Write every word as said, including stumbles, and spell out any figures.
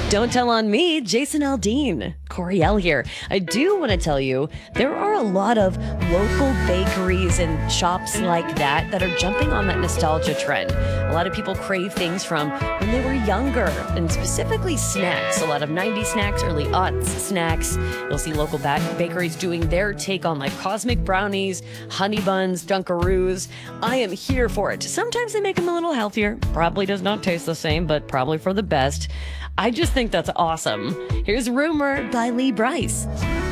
Don't tell on me, Jason Aldean. Coriel here. I do want to tell you there are a lot of local bakeries and shops like that that are jumping on that nostalgia trend. A lot of people crave things from when they were younger, and specifically snacks. A lot of nineties snacks, early aughts snacks. You'll see local ba- bakeries doing their take on like cosmic brownies, honey buns, Dunkaroos. I am here for it. Sometimes they make them a little healthier. Probably does not taste the same, but probably for the best. I just think that's awesome. Here's Rumor by Lee Bryce.